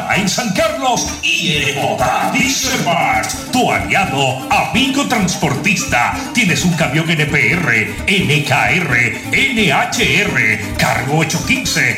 en San Carlos y Ebota. Diesel Parts, tu aliado, amigo transportista. Tienes un camión NPR, NKR, NHR, cargo 815